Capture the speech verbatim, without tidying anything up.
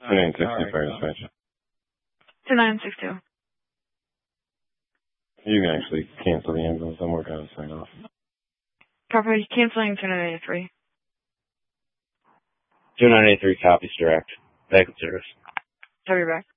two nine six two fire dispatch. two nine six two. You can actually cancel the ambulance. I'm working on a sign off. Copy, canceling two nine eight three. two nine eight three copies direct. Back in service. I'll be back.